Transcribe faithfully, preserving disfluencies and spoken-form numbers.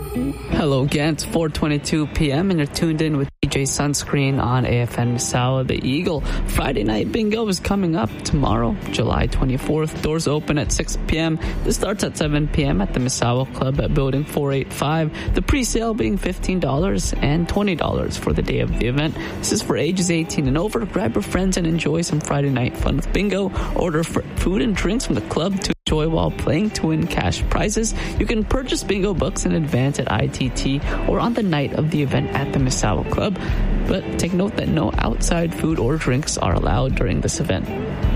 Hello again, it's four twenty-two p.m. and you're tuned in with D J Sunscreen on A F N Misawa, the Eagle. Friday night bingo is coming up tomorrow, July twenty-fourth. Doors open at six p.m. This starts at seven p.m. at the Misawa Club at Building four eighty-five. The pre-sale being fifteen dollars and twenty dollars for the day of the event. This is for ages eighteen and over. Grab your friends and enjoy some Friday night fun with bingo. Order for food and drinks from the club to enjoy while playing to win cash prizes. You can purchase bingo books in advance at I T T or on the night of the event at the Misawa Club. But take note that no outside food or drinks are allowed during this event.